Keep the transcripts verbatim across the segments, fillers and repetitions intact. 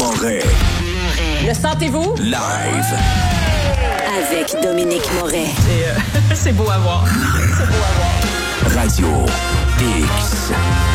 Moret. Le sentez-vous? Live. Avec Dominique Moret. C'est, euh, c'est beau à voir. C'est beau à voir. Radio X.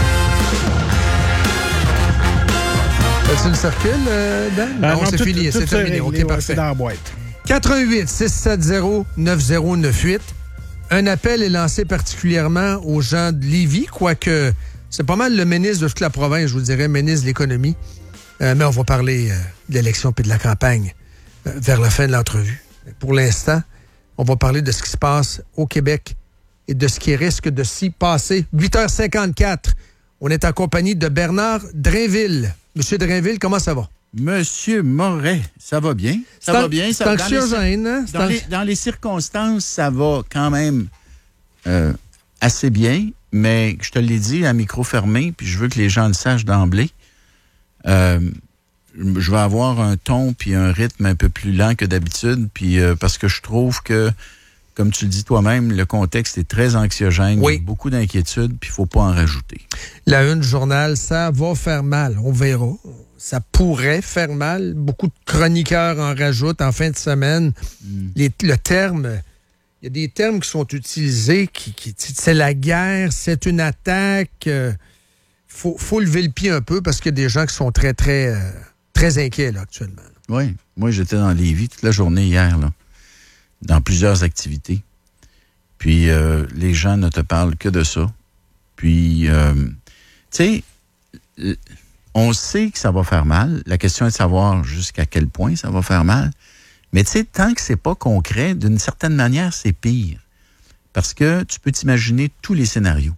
As-tu le circule, euh, Dan? Euh, non, non, c'est tout, fini, tout c'est terminé. réglé, OK, ouais, parfait. C'est dans la boîte. quatre un huit six sept zéro neuf zéro neuf huit. Un appel est lancé particulièrement aux gens de Lévis, quoique c'est pas mal le ministre de toute la province, je vous dirais, ministre de l'économie. Euh, mais on va parler euh, de l'élection puis de la campagne euh, vers la fin de l'entrevue. Pour l'instant, on va parler de ce qui se passe au Québec et de ce qui risque de s'y passer. huit heures cinquante-quatre, on est en compagnie de Bernard Drainville. Monsieur Drainville, comment ça va? Monsieur Moret, ça va bien? Ça C'est va bien? Ça, c'est dans, les, anxiogène, hein? C'est dans, les, anx- dans les circonstances, ça va quand même euh, assez bien, mais je te l'ai dit à micro fermé, puis je veux que les gens le sachent d'emblée. Euh, je vais avoir un ton puis un rythme un peu plus lent que d'habitude, puis euh, parce que je trouve que, comme tu le dis toi-même, le contexte est très anxiogène, Oui. il y a beaucoup d'inquiétudes, puis il ne faut pas en rajouter. La une du journal, ça va faire mal. On verra. Ça pourrait faire mal. Beaucoup de chroniqueurs en rajoutent en fin de semaine. Mm. Les- le terme, il y a des termes qui sont utilisés, qui, qui c'est la guerre, c'est une attaque. Il faut, faut lever le pied un peu parce qu'il y a des gens qui sont très, très, euh, très inquiets là, actuellement. Oui, moi j'étais dans Lévis toute la journée hier, là, dans plusieurs activités. Puis euh, les gens ne te parlent que de ça. Puis, euh, tu sais, l- on sait que ça va faire mal. La question est de savoir jusqu'à quel point ça va faire mal. Mais tu sais, tant que c'est pas concret, d'une certaine manière, c'est pire. Parce que tu peux t'imaginer tous les scénarios.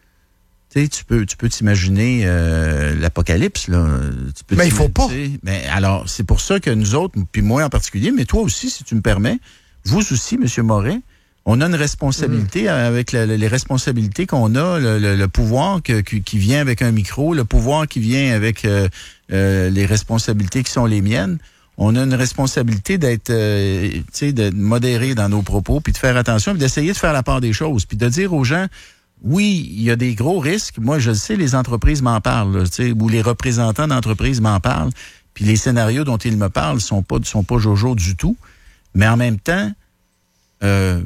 Tu sais, tu peux, tu peux t'imaginer euh, l'apocalypse, là. Tu peux Mais il faut pas. t'imaginer- Mais alors, c'est pour ça que nous autres, puis moi en particulier, mais toi aussi, si tu me permets, vous aussi, M. Moret, on a une responsabilité mmh. avec la, les responsabilités qu'on a, le, le, le pouvoir que, qui, qui vient avec un micro, le pouvoir qui vient avec euh, euh, les responsabilités qui sont les miennes. On a une responsabilité d'être, euh, tu sais, de modérer dans nos propos, puis de faire attention, puis d'essayer de faire la part des choses, puis de dire aux gens, oui, il y a des gros risques. Moi, je le sais, les entreprises m'en parlent, là, tu sais, ou les représentants d'entreprises m'en parlent, puis les scénarios dont ils me parlent sont pas, sont pas jojo du tout. Mais en même temps, euh,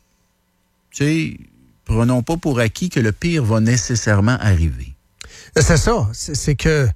tu sais, prenons pas pour acquis que le pire va nécessairement arriver. C'est ça. C'est, c'est que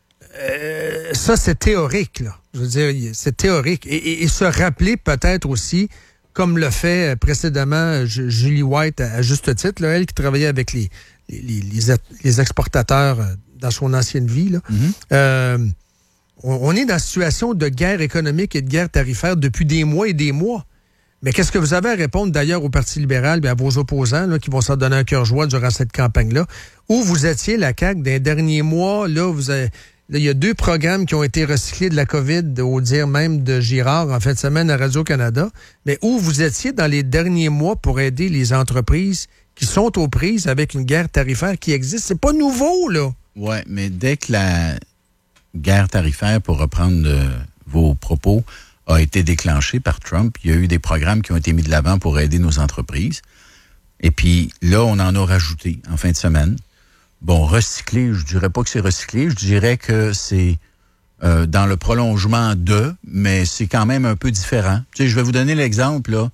euh, ça, c'est théorique, là. Je veux dire, c'est théorique. Et, et, et se rappeler peut-être aussi, comme le fait précédemment Julie White, à, à juste titre, là, elle qui travaillait avec les, les, les, les exportateurs dans son ancienne vie, là. Mm-hmm. Euh, on, on est dans une situation de guerre économique et de guerre tarifaire depuis des mois et des mois. Mais qu'est-ce que vous avez à répondre d'ailleurs au Parti libéral et à vos opposants là, qui vont s'en donner un cœur joie durant cette campagne-là? Où vous étiez, la C A Q, dans les derniers mois, là, vous avez, là, il y a deux programmes qui ont été recyclés de la COVID, au dire même de Girard en fin de semaine à Radio-Canada. Mais où vous étiez dans les derniers mois pour aider les entreprises qui sont aux prises avec une guerre tarifaire qui existe? C'est pas nouveau, là. Oui, mais dès que la guerre tarifaire, pour reprendre euh, vos propos, a été déclenchée par Trump, il y a eu des programmes qui ont été mis de l'avant pour aider nos entreprises. Et puis là, on en a rajouté en fin de semaine. Bon, recycler, je dirais pas que c'est recyclé, je dirais que c'est euh, dans le prolongement de, mais c'est quand même un peu différent. Tu sais, je vais vous donner l'exemple, là.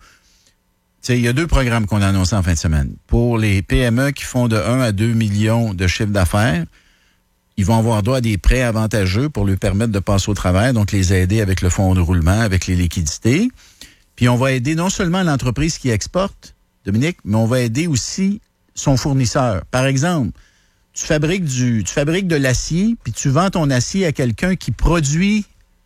Tu sais, il y a deux programmes qu'on a annoncés en fin de semaine. Pour les P M E qui font de un à deux millions de chiffre d'affaires, ils vont avoir droit à des prêts avantageux pour leur permettre de passer au travail, donc les aider avec le fonds de roulement, avec les liquidités. Puis on va aider non seulement l'entreprise qui exporte, Dominique, mais on va aider aussi son fournisseur. Par exemple, tu fabriques du, tu fabriques de l'acier, puis tu vends ton acier à quelqu'un qui produit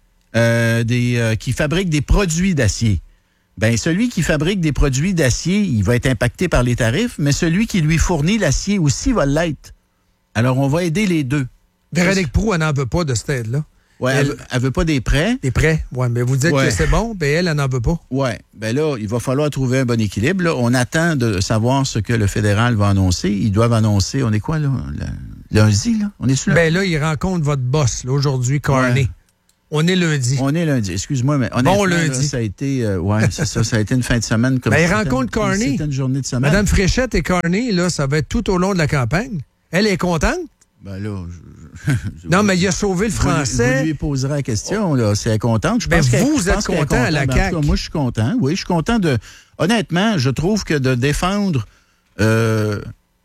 euh, des, euh, qui fabrique des produits d'acier. Ben celui qui fabrique des produits d'acier, il va être impacté par les tarifs, mais celui qui lui fournit l'acier aussi va l'être. Alors on va aider les deux. Véronique Proulx, elle n'en veut pas de cette aide-là. Oui, elle, elle, elle veut pas des prêts. Des prêts, oui, mais vous dites ouais. que c'est bon, ben elle, elle n'en veut pas. Oui, bien là, il va falloir trouver un bon équilibre. Là, on attend de savoir ce que le fédéral va annoncer. Ils doivent annoncer, on est quoi, là? Lundi, là? On est sur Ben là, il rencontre votre boss, là, aujourd'hui, Carney. Ouais. On est lundi. On est lundi, excuse-moi, mais honnêtement, bon lundi. Là, ça a été, euh, ouais, c'est ça, ça a été une fin de semaine. Comme ben, il rencontre Carney. C'était une journée de semaine. Madame Fréchette et Carney, là, ça va être tout au long de la campagne. Elle est contente? Ben là, je, je, non, mais il a sauvé le vous, français. Vous lui poserez la question, là. Si elle est contente, je ben pense vous, qu'elle, vous je êtes pense qu'elle est content à la contente. C A Q. En tout cas, moi, je suis content. Oui, je suis content de... Honnêtement, je trouve que de défendre euh,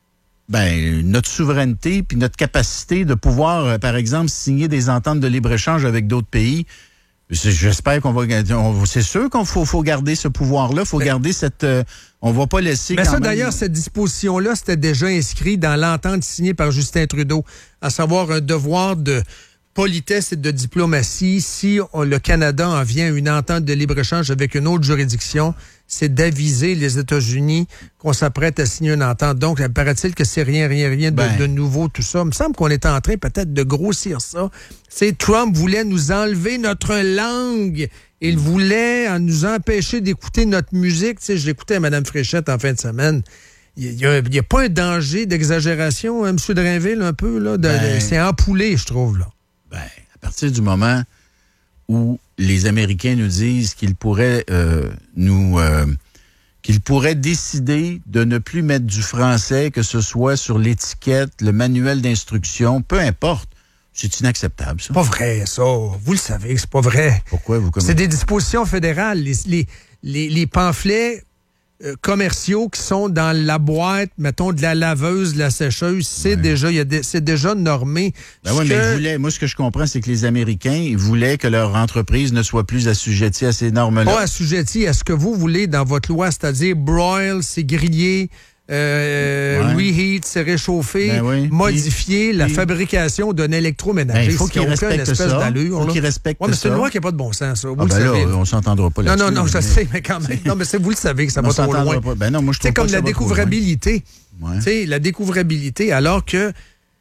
ben, notre souveraineté puis notre capacité de pouvoir, euh, par exemple, signer des ententes de libre-échange avec d'autres pays, j'espère qu'on va... On, c'est sûr qu'il faut, faut garder ce pouvoir-là, il faut ben, garder cette... Euh, on va pas laisser... Mais quand ça, même... d'ailleurs, cette disposition-là, c'était déjà inscrit dans l'entente signée par Justin Trudeau, à savoir un devoir de politesse et de diplomatie. Si on, le Canada en vient à une entente de libre-échange avec une autre juridiction, c'est d'aviser les États-Unis qu'on s'apprête à signer une entente. Donc, il paraît-il que c'est rien, rien, rien de, ben. de nouveau, tout ça. Il me semble qu'on est en train peut-être de grossir ça. C'est Trump voulait nous enlever notre langue. Il voulait nous empêcher d'écouter notre musique. Tu sais, je l'écoutais à Mme Fréchette en fin de semaine. Il n'y a, a pas un danger d'exagération, hein, M. Drainville, un peu, là. De, ben. de, c'est empoulé, je trouve, là. Ben, à partir du moment où les Américains nous disent qu'ils pourraient euh, nous euh, qu'ils pourraient décider de ne plus mettre du français, que ce soit sur l'étiquette, le manuel d'instruction, peu importe. C'est inacceptable, ça. C'est pas vrai, ça. Vous le savez, c'est pas vrai. Pourquoi vous C'est des dispositions fédérales. Les, les, les, les pamphlets euh, commerciaux qui sont dans la boîte, mettons, de la laveuse, de la sécheuse, c'est ouais. déjà, y a des, c'est déjà normé. Ben oui, que... mais ils voulaient, moi, ce que je comprends, c'est que les Américains, ils voulaient que leur entreprise ne soit plus assujettie à ces normes-là. Pas assujettie à ce que vous voulez dans votre loi, c'est-à-dire broil, c'est grillé. Euh, ouais. Reheat, c'est réchauffé, ben oui. modifier puis, la puis, fabrication d'un électroménager. Ben, il faut qu'il respecte ça. Il faut qu'il respecte ouais, mais c'est ça. une loi qui n'a pas de bon sens, ça. Vous ah, le ben savez. Là, on s'entendra pas là-dessus. Non, non, non, je mais... sais, mais quand même. Non, mais c'est, vous le savez que ça on va trop loin. Pas. Ben non, moi, je trouve c'est pas comme que la ça découvrabilité. Ouais. Tu sais, la découvrabilité, alors que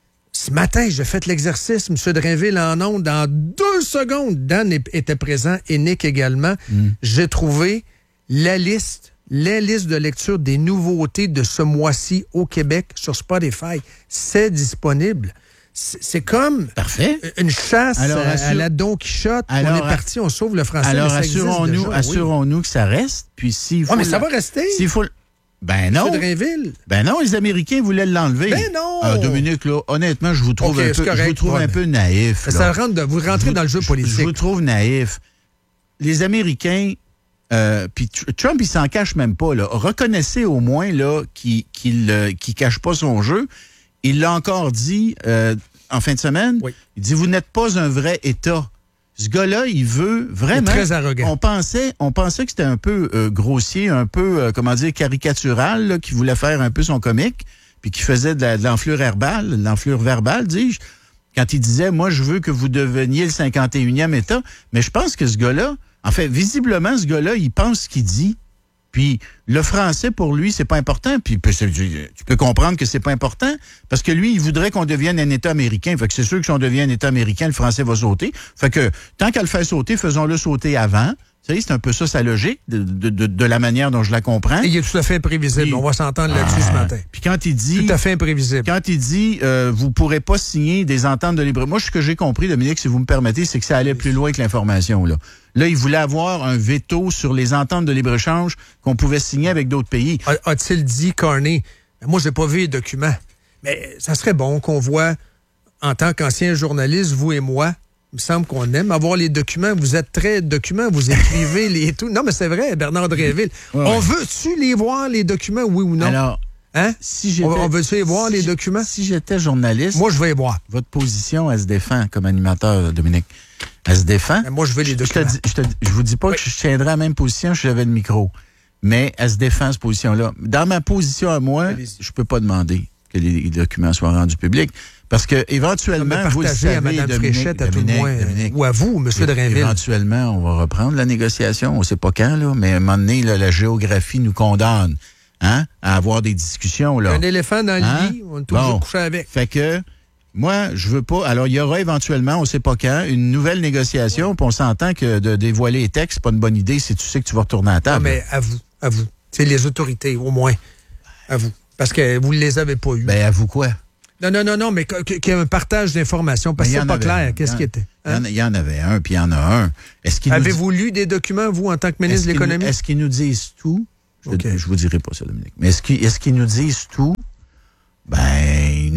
ce matin, j'ai fait l'exercice, M. Drainville en ondes, dans deux secondes. Dan était présent et Nick également. Mm. J'ai trouvé la liste les listes de lecture des nouveautés de ce mois-ci au Québec sur Spotify. C'est disponible. C'est, c'est comme Parfait. une chasse alors, à, assure... à la Don Quichotte. Alors, on est parti, on sauve le français. Alors, mais ça assurons-nous, déjà, assurons-nous oui. que ça reste. Puis s'il faut oh, mais la... ça va rester. S'il faut... Ben non. Drainville. Ben non, les Américains voulaient l'enlever. Ben non. Ah, Dominique, là, honnêtement, je vous trouve okay, un peu, correct, je vous trouve ouais. un peu naïf. Là. Ça rentre de, vous rentrez vous, dans le jeu politique. Je vous trouve naïf. Les Américains... Euh, puis Trump, il s'en cache même pas. Là. Reconnaissez au moins là qu'il qu'il, euh, qu'il cache pas son jeu. Il l'a encore dit euh, en fin de semaine. Oui. Il dit, vous n'êtes pas un vrai État. Ce gars-là, il veut vraiment... Il est très arrogant. On pensait, on pensait que c'était un peu euh, grossier, un peu, euh, comment dire, caricatural, là, qui voulait faire un peu son comique, puis qui faisait de, la, de l'enflure herbale, de l'enflure verbale, dis-je, quand il disait, moi, je veux que vous deveniez le cinquante et unième État. Mais je pense que ce gars-là, en fait, visiblement, ce gars-là, il pense ce qu'il dit. Puis le français, pour lui, c'est pas important. Puis tu peux comprendre que c'est pas important parce que lui, il voudrait qu'on devienne un État américain. Fait que c'est sûr que si on devient un État américain, le français va sauter. Fait que tant qu'à le faire sauter, faisons-le sauter avant. Vous savez, c'est un peu ça sa logique, de, de, de, de la manière dont je la comprends. Et il est tout à fait imprévisible. Puis, on va s'entendre là-dessus ah, ce matin. Puis quand il dit... Tout à fait imprévisible. Quand il dit, euh, vous pourrez pas signer des ententes de libre... Moi, ce que j'ai compris, Dominique, si vous me permettez, c'est que ça allait plus loin que l'information, là. Là, il voulait avoir un veto sur les ententes de libre-échange qu'on pouvait signer avec d'autres pays. A- a-t-il dit, Carney, moi, j'ai pas vu les documents, mais ça serait bon qu'on voit, en tant qu'ancien journaliste, vous et moi, il me semble qu'on aime avoir les documents. Vous êtes très documents, vous écrivez les tout. Non, mais c'est vrai, Bernard Drainville. Ouais, on ouais. veut-tu les voir, les documents, oui ou non? Alors, hein? si j'étais, on, on veut-tu les voir, si les documents? Si j'étais journaliste... Moi, je vais les voir. Votre position, elle se défend comme animateur, Dominique. Elle se défend. Mais moi, je veux les documents. Je, te, je, te, je vous dis pas oui. que je tiendrais à la même position si j'avais le micro. Mais elle se défend, cette position-là. Dans ma position à moi, Allez-y. je peux pas demander que les documents soient rendus publics. Parce que, éventuellement, vous le savez, à Mme Dominique, Fréchette, à Dominique, tout le moins, Dominique, ou à vous, M. Drainville. Éventuellement, on va reprendre la négociation. On sait pas quand, là, mais à un moment donné, là, la géographie nous condamne, hein, à avoir des discussions, là. Un éléphant dans le hein? lit, on est toujours bon. couché avec. Fait que, moi, je veux pas. Alors, il y aura éventuellement, on sait pas quand, une nouvelle négociation, ouais. puis on s'entend que de dévoiler les textes, c'est pas une bonne idée si tu sais que tu vas retourner à la table. Non, mais à vous, à vous. C'est les autorités, au moins. À vous. Parce que vous ne les avez pas eues. Ben, à vous quoi? Non, non, non, non, mais qu'il y ait un partage d'informations, parce que c'est pas clair. Qu'est-ce qui était? Hein? Il y en avait un, puis il y en a un. Est-ce qu'il Avez-vous nous... lu des documents, vous, en tant que ministre de l'Économie? Nous... Est-ce qu'ils nous disent tout? Je ne okay. vous dirai pas ça, Dominique. Mais est-ce qu'ils, est-ce qu'ils nous disent tout? Ben, ils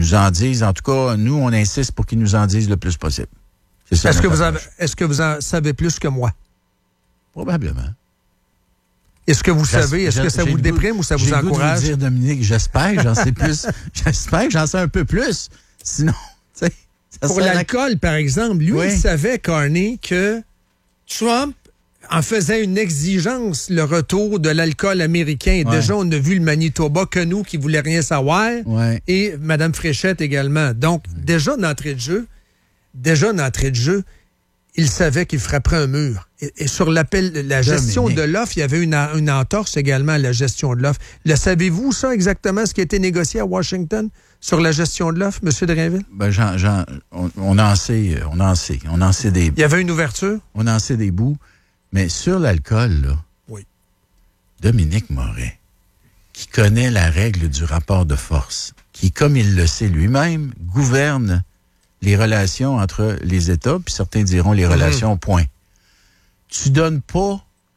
nous en disent, en tout cas, nous, on insiste pour qu'ils nous en disent le plus possible. C'est ça. Est-ce que, vous avez, est-ce que vous en savez plus que moi? Probablement. Est-ce que vous J'as, savez, est-ce que ça vous déprime ou ça vous encourage? Je vais vous dire, Dominique, j'espère, j'en sais plus. J'espère que j'en sais un peu plus. Sinon, tu sais, ça Pour l'alcool, par exemple, lui, oui. il savait, Carney, que Trump en faisait une exigence, le retour de l'alcool américain. Ouais. Déjà, on a vu le Manitoba que nous, qui ne voulait rien savoir, ouais. et Mme Fréchette également. Donc, ouais. déjà d'entrée de jeu, déjà d'entrée de jeu, il savait qu'il frapperait un mur. Et, et sur l'appel, la gestion Dominique. de l'offre, il y avait une, une entorse également à la gestion de l'offre. Le savez-vous, ça, exactement, ce qui a été négocié à Washington sur la gestion de l'offre, M. Drainville? Ben, Jean, Jean, on, on en sait, on en sait, on en sait des... Il y avait une ouverture? On en sait des bouts. Mais sur l'alcool, là, oui. Dominique Moret, qui connaît la règle du rapport de force, qui, comme il le sait lui-même, gouverne les relations entre les États, puis certains diront les relations, mmh. point. Tu donnes pas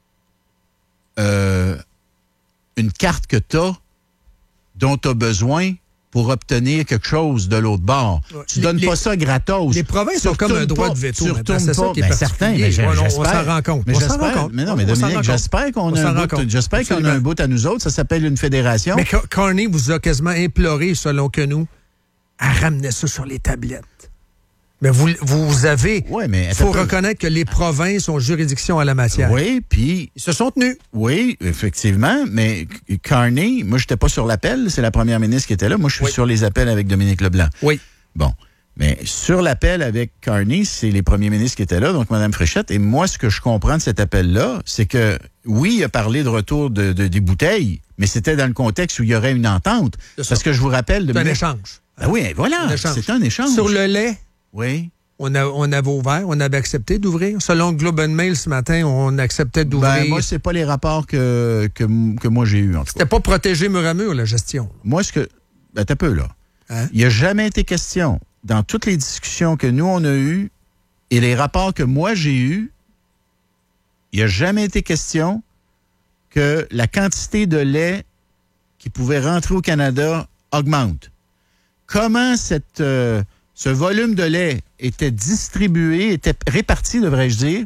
euh, une carte que tu as, dont tu as besoin pour obtenir quelque chose de l'autre bord. Ouais. Tu les, donnes les, pas ça gratos. Les provinces ont comme un droit pas, de veto. Tu retournes pas. Ben, certain, mais ouais, on, on s'en rend compte. Mais on j'espère, s'en rend compte. Mais non, mais Dominique, j'espère qu'on a un bout, j'espère qu'on a un bout à nous autres. Ça s'appelle une fédération. Mais Carney vous a quasiment imploré, selon que nous, à ramener ça sur les tablettes. Mais vous, vous avez... Oui, mais... Il faut reconnaître que les provinces ont juridiction à la matière. Oui, puis... Ils se sont tenus. Oui, effectivement, mais Carney, moi, j'étais pas sur l'appel, c'est la première ministre qui était là. Moi, je suis oui. sur les appels avec Dominique Leblanc. Oui. Bon. Mais sur l'appel avec Carney, c'est les premiers ministres qui étaient là, donc Mme Fréchette. Et moi, ce que je comprends de cet appel-là, c'est que, oui, il a parlé de retour de, de, des bouteilles, mais c'était dans le contexte où il y aurait une entente. Parce que je vous rappelle... C'est un échange. Ben oui, voilà, un c'est un échange. Sur le lait... Oui. On, a, on avait ouvert, on avait accepté d'ouvrir. Selon Globe and Mail ce matin, on acceptait d'ouvrir. Ben, moi, c'est pas les rapports que, que, que moi j'ai eus. C'était pas protégé mur à mur, la gestion. Moi, ce que... Ben, t'as peu, là. Hein? Il n'y a jamais été question, dans toutes les discussions que nous, on a eues, et les rapports que moi, j'ai eus, il n'y a jamais été question que la quantité de lait qui pouvait rentrer au Canada augmente. Comment cette... Euh, ce volume de lait était distribué, était réparti, devrais-je dire.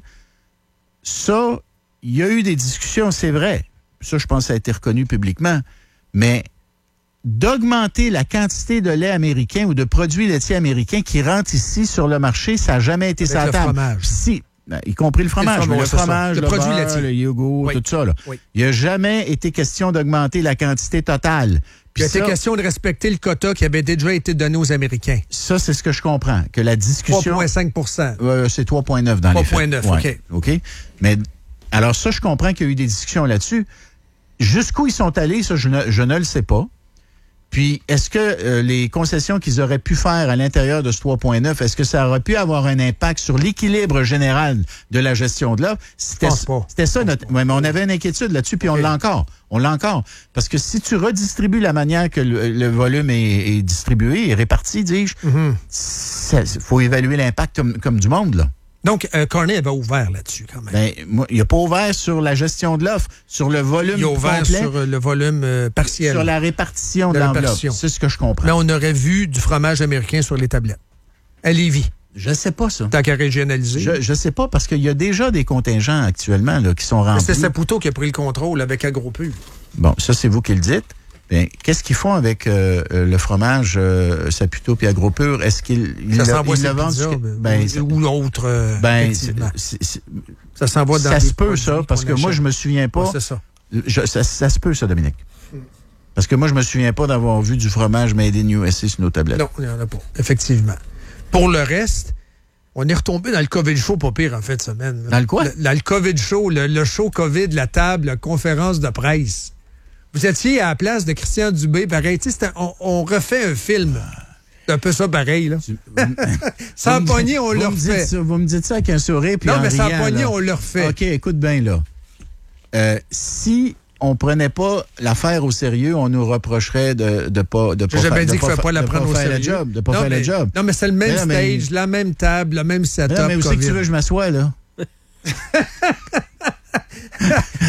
Ça, il y a eu des discussions, c'est vrai. Ça, je pense que ça a été reconnu publiquement. Mais d'augmenter la quantité de lait américain ou de produits laitiers américains qui rentrent ici sur le marché, ça n'a jamais été ça à table. Fromage. Si, y compris le fromage. Le, le fromage, le, le produit beurre, laitier. Le yogourt, oui. tout ça. Là. Oui. Il n'a jamais été question d'augmenter la quantité totale. Puis il était question de respecter le quota qui avait déjà été donné aux Américains. Ça, c'est ce que je comprends. Que la discussion... trois virgule cinq pour cent. Euh, c'est trois virgule neuf dans trois les faits. trois virgule neuf, ouais. OK. OK. Mais, alors ça, je comprends qu'il y a eu des discussions là-dessus. Jusqu'où ils sont allés, ça, je ne, je ne le sais pas. Puis, est-ce que euh, les concessions qu'ils auraient pu faire à l'intérieur de ce trois virgule neuf, est-ce que ça aurait pu avoir un impact sur l'équilibre général de la gestion de l'offre? C'était, c'était ça notre... Ouais, mais on avait une inquiétude là-dessus, puis on okay. l'a encore. On l'a encore. Parce que si tu redistribues la manière que le, le volume est, est distribué, est réparti, dis-je, il mm-hmm. faut évaluer l'impact comme, comme du monde, là. Donc, euh, Carney avait ouvert là-dessus, quand même. Ben, moi, il n'a pas ouvert sur la gestion de l'offre, sur le volume complet. Il a ouvert complet, sur euh, le volume euh, partiel. Sur la répartition de, de l'enveloppe. C'est ce que je comprends. Mais on aurait vu du fromage américain sur les tablettes. À Lévis. Je sais pas, ça. Tant qu'à régionaliser. Je, je sais pas, parce qu'il y a déjà des contingents actuellement là, qui sont remplis. C'est Saputo qui a pris le contrôle avec AgroPure. Bon, ça, c'est vous qui le dites. Bien, qu'est-ce qu'ils font avec euh, le fromage euh, Saputo puis AgroPure? Est-ce qu'ils ils ça le, s'envoie ils le vendent? Pizza, ben, ou autre, euh, ben, c'est, c'est, c'est, ça s'envoie dans Ça se peut, ça, parce que moi, je me souviens pas. Ouais, c'est ça. Je, ça. Ça se peut, ça, Dominique. Hmm. Parce que moi, je me souviens pas d'avoir vu du fromage Made in U S A sur nos tablettes. Non, il n'y en a pas, effectivement. Pour le reste, on est retombé dans le COVID show, pas pire, en fin de semaine. Dans le quoi? Le, dans le COVID show, le, le show COVID, la table, la conférence de presse. Vous étiez à la place de Christian Dubé, pareil. On, on refait un film. C'est un peu ça pareil, là. Tu, sans pogner, on le refait. Ça, vous me dites ça avec un sourire, puis non, en mais riant, sans pogner, là. on le refait. OK, écoute bien, là. Euh, si on prenait pas l'affaire au sérieux, on nous reprocherait de ne pas de pas J'ai jamais faire, dit qu'il ne fallait pas la prendre au faire sérieux. La job, de pas non, faire mais, le job. Non, mais c'est le même non, stage, mais... la même table, le même setup. Non, mais où c'est que tu veux que je m'assoie, là?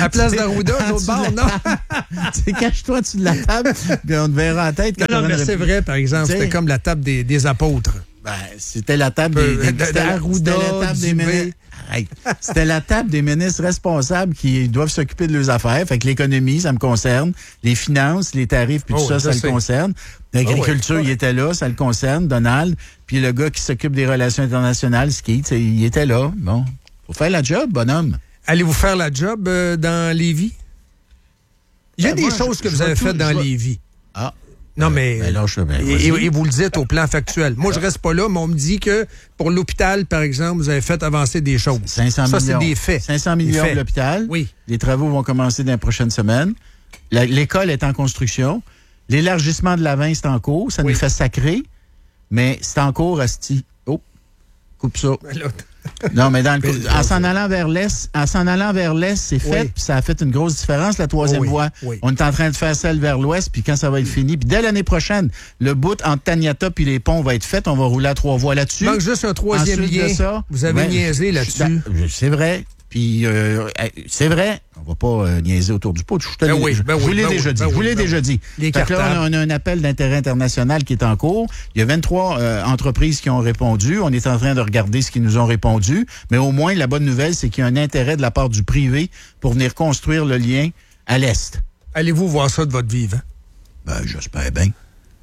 À place d'Arruda, l'autre bord, non? Tu sais, cache-toi en dessous de la table, puis on te verra en tête. Non, non, mais c'est vrai, par exemple, T'sais, c'était comme la table des, des apôtres. Ben, c'était la table des, Euh, des- c'était la- d'Arruda, c'était la table des Dubé. ministres. Arrête. C'était la table des ministres responsables qui doivent s'occuper de leurs affaires. Fait que l'économie, ça me concerne. Les finances, les tarifs, puis tout Oh, ça, je ça sais. le concerne. L'agriculture, Ah ouais. il était là, ça le concerne. Donald, puis le gars qui s'occupe des relations internationales, Ski, tu sais, il était là. Bon, faut faire la job, bonhomme. Allez-vous faire la job euh, dans Lévis? Il y a Ben, des moi, choses je- que je vous vais avez tout- faites dans je vais- Lévis. Ah. Non, mais. Ben là, je- ben, et, vas-y. et vous le dites au plan factuel. Moi, je reste pas là, mais on me dit que pour l'hôpital, par exemple, vous avez fait avancer des choses. cinq cents Ça, millions. c'est des faits. cinq cents Des millions faits. de l'hôpital. Oui. Les travaux vont commencer dans les prochaines semaines. La- L'école est en construction. L'élargissement de la vingt, c'est en cours. Ça Oui. nous fait sacrer. Mais c'est en cours, asti. Oh, coupe ça. Non, mais dans le Mais- en s'en allant vers l'est, en s'en allant vers l'est, c'est fait, Oui. puis ça a fait une grosse différence, la troisième Oui, voie. oui. On est en train de faire celle vers l'ouest, puis quand ça va être fini, puis dès l'année prochaine, le bout entre Taniata puis les ponts va être fait. On va rouler à trois voies là-dessus. Donc, juste un troisième Ensuite de lien. ça, Vous avez ouais, niaisé je- là-dessus. je- C'est vrai. Puis, euh, c'est vrai. On va pas euh, niaiser autour du pot. Je, te Ben l'ai- oui, je- ben je vous oui, l'ai ben déjà oui, dit. ben Je vous oui, l'ai ben déjà oui. dit. Les Fait que là, cartables. on a, on a un appel d'intérêt international qui est en cours. Il y a vingt-trois euh, entreprises qui ont répondu. On est en train de regarder ce qu'ils nous ont répondu. Mais au moins, la bonne nouvelle, c'est qu'il y a un intérêt de la part du privé pour venir construire le lien à l'est. Allez-vous voir ça de votre vivant? Ben, j'espère bien.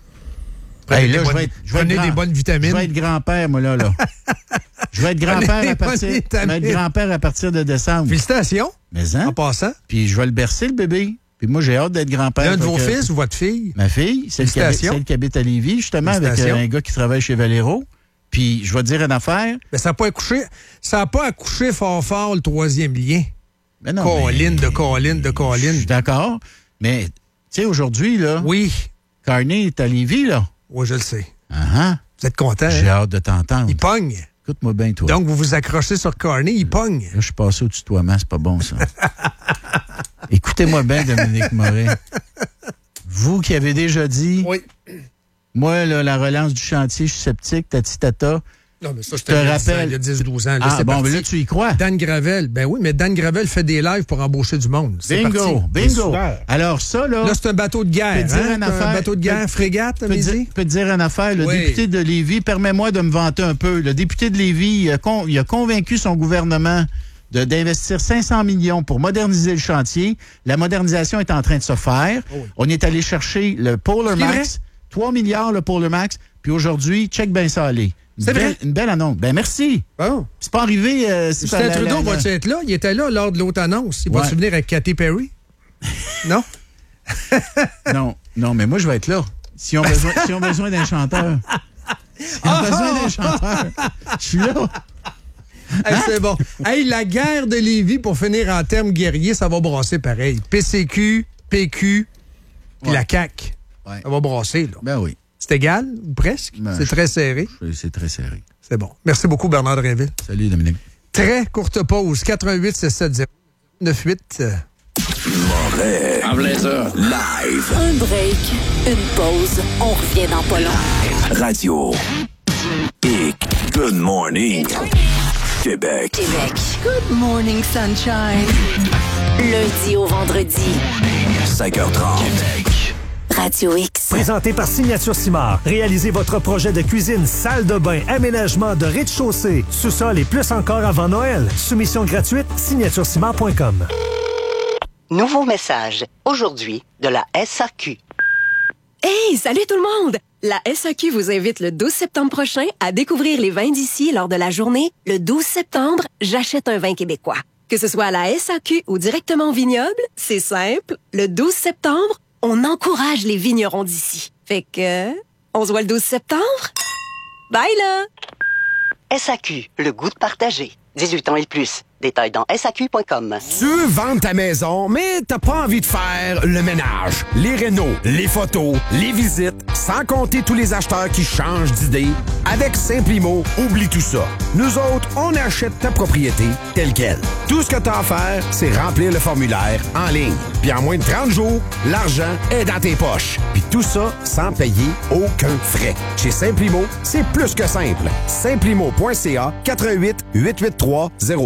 Prenez Hey, des là, je bonnes- vais être, je vais prenez être des grand- bonnes vitamines. Je vais être grand-père, moi, là, là. Je vais être Prenez grand-père des à bonnes partir, je vais vitamines. être grand-père à partir de décembre. Félicitations, Mais hein? en passant. Puis je vais le bercer, le bébé. Puis moi, j'ai hâte d'être grand-père. L'un de Fait vos que- fils ou votre fille? Ma fille, celle qui, habite, Félicitations. celle qui habite à Lévis, justement, avec Félicitations. euh, un gars qui travaille chez Valero. Puis je vais te dire une affaire. Mais ça n'a pas accouché. Ça n'a pas accouché fort fort le troisième lien. Mais non, Colline mais- de colline de Je colline. suis d'accord. Mais, tu sais, aujourd'hui, là, Oui. Carney est à Lévis, là. Oui, je le sais. Ah, ah. Vous êtes content? J'ai hein? hâte de t'entendre. Il pogne. Écoute-moi bien, toi. Donc, vous vous accrochez sur Carney, il pogne. Là, je suis passé au tutoiement, c'est pas bon, ça. Écoutez-moi bien, Dominique Moret. Vous qui avez déjà dit, Oui. moi, là, la relance du chantier, je suis sceptique, tati tata. Non, mais ça, te c'était il y a dix ans, rappelle- il y a dix douze ans. Là, Ah, c'est bon, parti. mais là, tu y crois. Dan Gravel, ben oui, mais Dan Gravel fait des lives pour embaucher du monde. C'est Bingo, parti. bingo. Super. Alors, ça, là. Là, c'est un bateau de guerre. Peux te dire hein? une C'est affaire? Un bateau de guerre, Peux- frégate, Je peux te midi? dire- peux te dire une affaire, le Oui. député de Lévis, permets-moi de me vanter un peu. Le député de Lévis, il a, con- il a convaincu son gouvernement de- d'investir cinq cents millions pour moderniser le chantier. La modernisation est en train de se faire. Oh oui. On est allé chercher le Polar C'est Max, trois milliards le Polar Max, puis aujourd'hui, check bien ça aller. Une C'est belle- vrai? Une belle annonce. Ben merci. Bon. C'est pas arrivé. Euh, c'est pas Justin la- Trudeau la- la- va-tu être là? Il était là lors de l'autre annonce. Il va Ouais. se venir avec Katy Perry? Non? Non, non, mais moi, je vais être là. Si on a besoin, si on a besoin d'un chanteur. Si on a besoin d'un chanteur, je suis là. Hey, c'est bon. Hey, la guerre de Lévis, pour finir en termes guerriers, ça va brasser pareil. P C Q, P Q, puis Ouais. la C A Q. Ouais. Ça va brasser, là. Ben oui, C'est égal, ou presque? Ben, c'est je- très serré. c'est très serré. C'est bon. Merci beaucoup, Bernard Drinville. Salut, Dominique. Très courte pause. quatre un huit six sept zéro neuf huit. Moret. En blazer. Live. Un break, une pause. On revient dans pas long. Radio. Big. Good morning. Québec. Québec. Good morning, sunshine. Lundi au vendredi. cinq heures trente. Radio X. Présenté par Signature Simard. Réalisez votre projet de cuisine, salle de bain, aménagement de rez-de-chaussée, sous-sol et plus encore avant Noël. Soumission gratuite, signature simard point com. Nouveau message. Aujourd'hui, de la S A Q. Hey, salut tout le monde! La S A Q vous invite le douze septembre prochain à découvrir les vins d'ici lors de la journée « Le douze septembre, j'achète un vin québécois ». Que ce soit à la S A Q ou directement au vignoble, c'est simple. Le douze septembre, on encourage les vignerons d'ici. Fait que, on se voit le douze septembre? Bye là! S A Q, le goût de partager. dix-huit ans et plus. Détails dans S A Q point com. Tu veux vendre ta maison, mais t'as pas envie de faire le ménage, les rénaux, les photos, les visites, sans compter tous les acheteurs qui changent d'idée. Avec Simplimo, oublie tout ça. Nous autres, on achète ta propriété telle quelle. Tout ce que t'as à faire, c'est remplir le formulaire en ligne. Puis en moins de trente jours, l'argent est dans tes poches. Puis tout ça sans payer aucun frais. Chez Simplimo, c'est plus que simple. Simplimo point C A quatre un huit, huit huit trois, zéro cinq trois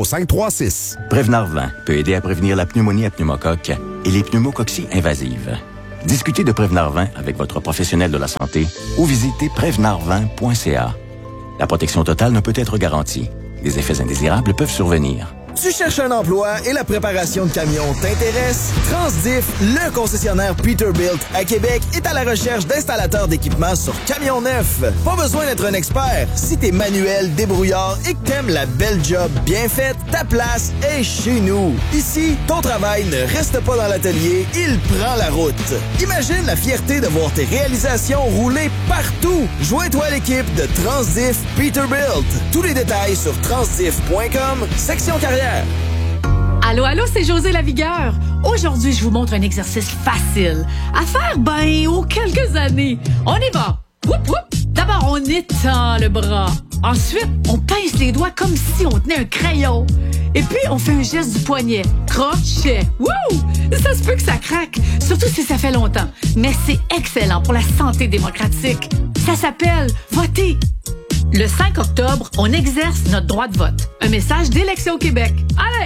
trois six. Prévenard vingt peut aider à prévenir la pneumonie à pneumocoque et les pneumococcies invasives. Discutez de Prévenard vingt avec votre professionnel de la santé ou visitez prévenard vingt point c a. La protection totale ne peut être garantie. Les effets indésirables peuvent survenir. Tu cherches un emploi et la préparation de camions t'intéresse? Transdiff, le concessionnaire Peterbilt à Québec, est à la recherche d'installateurs d'équipements sur camions neufs. Pas besoin d'être un expert. Si t'es manuel, débrouillard et que t'aimes la belle job bien faite, ta place est chez nous. Ici, ton travail ne reste pas dans l'atelier, il prend la route. Imagine la fierté de voir tes réalisations rouler partout. Joins-toi à l'équipe de Transdiff Peterbilt. Tous les détails sur transdiff point com, section carrière. Allô, allô, c'est José Lavigueur. Aujourd'hui, je vous montre un exercice facile à faire, ben, aux quelques années. On y va. Whoop, whoop. D'abord, on étend le bras. Ensuite, on pince les doigts comme si on tenait un crayon. Et puis, on fait un geste du poignet. Crochet. Wouh! Ça se peut que ça craque, surtout si ça fait longtemps. Mais c'est excellent pour la santé démocratique. Ça s'appelle voter. Le cinq octobre, on exerce notre droit de vote. Un message d'Élections Québec. Allez!